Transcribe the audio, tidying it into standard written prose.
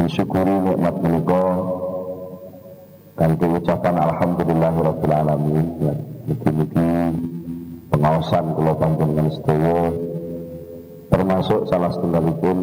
disyukuri nikmat menika kanthi ucapan alhamdulillahirabbil alamin. Mugi-mugi pengaosan kula panjenengan sedaya termasuk salah setunggalipun